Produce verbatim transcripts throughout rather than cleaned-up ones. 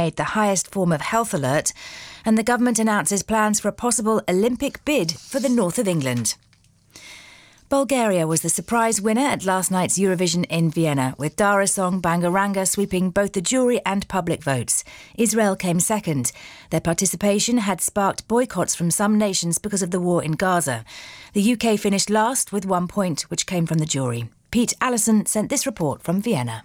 made the highest form of health alert, and the government announces plans for a possible Olympic bid for the north of England. Bulgaria was the surprise winner at last night's Eurovision in Vienna, with Dara song Bangaranga sweeping both the jury and public votes. Israel came second. Their participation had sparked boycotts from some nations because of the war in Gaza. The U K finished last with one point, which came from the jury. Pete Allison sent this report from Vienna.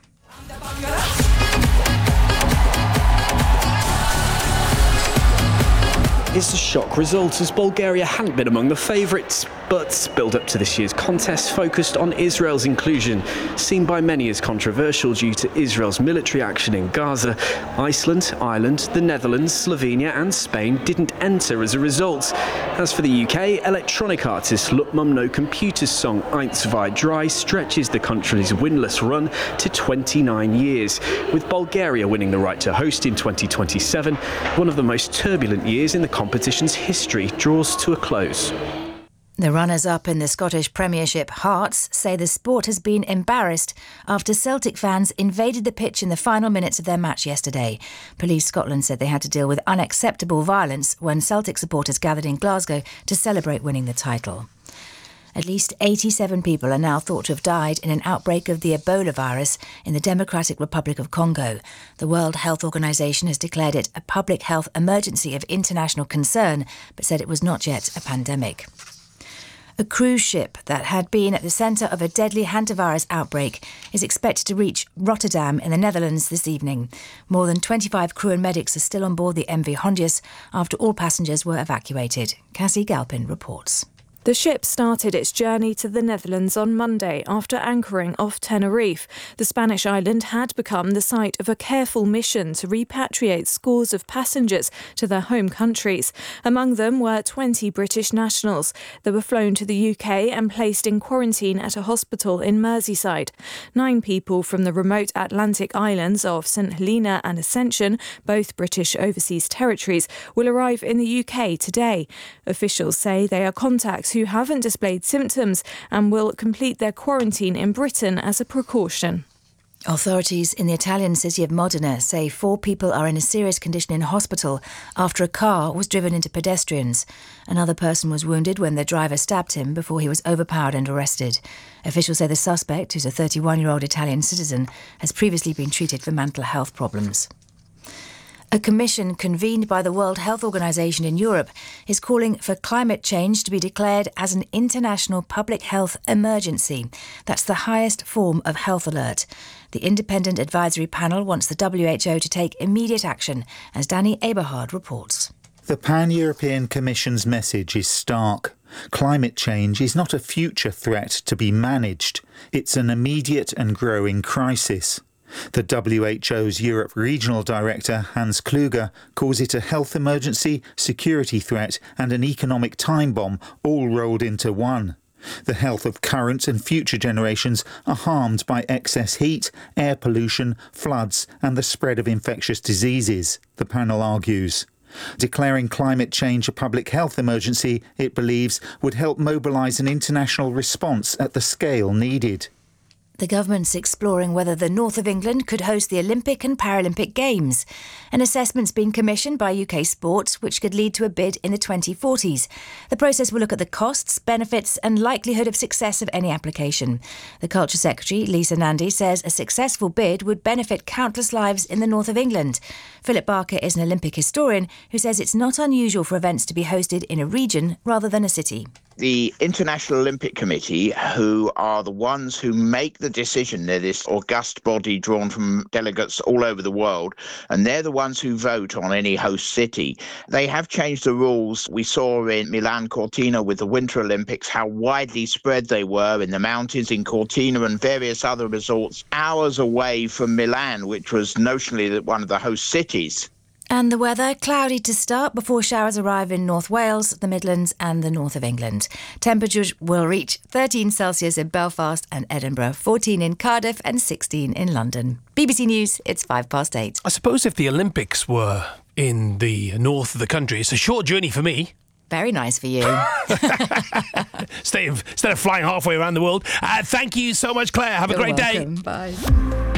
It's a shock result as Bulgaria hadn't been among the favourites, but build-up to this year's contest focused on Israel's inclusion, seen by many as controversial due to Israel's military action in Gaza. Iceland, Ireland, the Netherlands, Slovenia and Spain didn't enter as a result. As for the U K, electronic artist Look Mum No Computer's song Eins Zwei Drei stretches the country's winless run to twenty-nine years, with Bulgaria winning the right to host in twenty twenty-seven. One of the most turbulent years in the competition's history draws to a close. The runners-up in the Scottish Premiership, Hearts, say the sport has been embarrassed after Celtic fans invaded the pitch in the final minutes of their match yesterday. Police Scotland said they had to deal with unacceptable violence when Celtic supporters gathered in Glasgow to celebrate winning the title. At least eighty-seven people are now thought to have died in an outbreak of the Ebola virus in the Democratic Republic of Congo. The World Health Organization has declared it a public health emergency of international concern, but said it was not yet a pandemic. A cruise ship that had been at the centre of a deadly hantavirus outbreak is expected to reach Rotterdam in the Netherlands this evening. More than twenty-five crew and medics are still on board the M V Hondius after all passengers were evacuated. Cassie Galpin reports. The ship started its journey to the Netherlands on Monday after anchoring off Tenerife. The Spanish island had become the site of a careful mission to repatriate scores of passengers to their home countries. Among them were twenty British nationals. They were flown to the U K and placed in quarantine at a hospital in Merseyside. Nine people from the remote Atlantic islands of Saint Helena and Ascension, both British overseas territories, will arrive in the U K today. Officials say they are contacts who haven't displayed symptoms and will complete their quarantine in Britain as a precaution. Authorities in the Italian city of Modena say four people are in a serious condition in hospital after a car was driven into pedestrians. Another person was wounded when the driver stabbed him before he was overpowered and arrested. Officials say the suspect, who's a thirty-one-year-old Italian citizen, has previously been treated for mental health problems. A commission convened by the World Health Organization in Europe is calling for climate change to be declared as an international public health emergency. That's the highest form of health alert. The independent advisory panel wants the W H O to take immediate action, as Danny Eberhard reports. The Pan-European Commission's message is stark. Climate change is not a future threat to be managed. It's an immediate and growing crisis. The W H O's Europe Regional Director, Hans Kluge, calls it a health emergency, security threat and an economic time bomb all rolled into one. The health of current and future generations are harmed by excess heat, air pollution, floods and the spread of infectious diseases, the panel argues. Declaring climate change a public health emergency, it believes, would help mobilise an international response at the scale needed. The government's exploring whether the north of England could host the Olympic and Paralympic Games. An assessment's been commissioned by U K Sport, which could lead to a bid in the twenty forties. The process will look at the costs, benefits and likelihood of success of any application. The Culture Secretary, Lisa Nandy, says a successful bid would benefit countless lives in the north of England. Philip Barker is an Olympic historian who says it's not unusual for events to be hosted in a region rather than a city. The International Olympic Committee, who are the ones who make the decision, they're this august body drawn from delegates all over the world, and they're the ones who vote on any host city. They have changed the rules. We saw in Milan Cortina with the Winter Olympics how widely spread they were in the mountains in Cortina and various other resorts hours away from Milan, which was notionally one of the host cities. And the weather, cloudy to start before showers arrive in North Wales, the Midlands and the north of England. Temperatures will reach thirteen Celsius in Belfast and Edinburgh, fourteen in Cardiff and sixteen in London. B B C News, it's five past eight. I suppose if the Olympics were in the north of the country, it's a short journey for me. Very nice for you. Instead of flying halfway around the world. Uh, thank you so much, Claire. Have You're a great welcome. day. Bye.